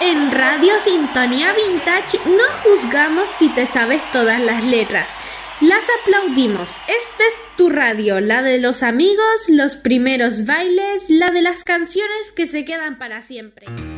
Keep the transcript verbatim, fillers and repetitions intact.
En Radio Sintonía Vintage no juzgamos si te sabes todas las letras, las aplaudimos. Esta es tu radio, la de los amigos, los primeros bailes, la de las canciones que se quedan para siempre.